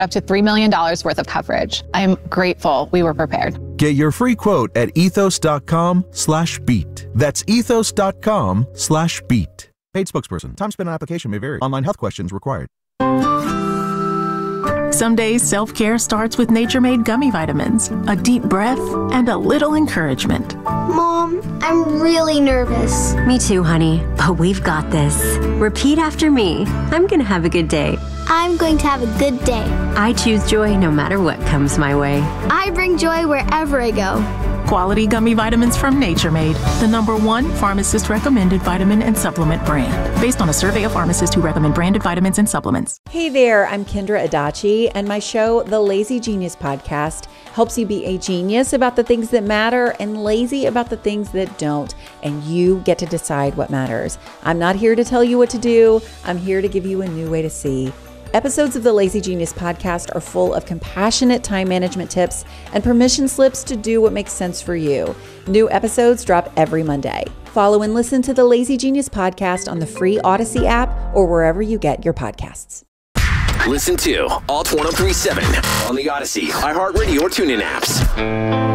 up to $3 million worth of coverage. I'm grateful we were prepared. Get your free quote at ethos.com/beat. That's ethos.com/beat. Paid spokesperson. Time spent on application may vary. Online health questions required. Some days self-care starts with Nature-Made gummy vitamins, a deep breath, and a little encouragement. Mom, I'm really nervous. Me too, honey, but we've got this. Repeat after me. I'm gonna have a good day. I'm going to have a good day. I choose joy no matter what comes my way. I bring joy wherever I go. Quality gummy vitamins from Nature-Made, the #1 pharmacist-recommended vitamin and supplement brand, based on a survey of pharmacists who recommend branded vitamins and supplements. Hey there, I'm Kendra Adachi, and my show, The Lazy Genius Podcast, helps you be a genius about the things that matter and lazy about the things that don't, and you get to decide what matters. I'm not here to tell you what to do. I'm here to give you a new way to see. Episodes of the Lazy Genius Podcast are full of compassionate time management tips and permission slips to do what makes sense for you. New episodes drop every Monday. Follow and listen to the Lazy Genius Podcast on the free Odyssey app or wherever you get your podcasts. Listen to Alt 1037 on the Odyssey, iHeartRadio, or TuneIn apps.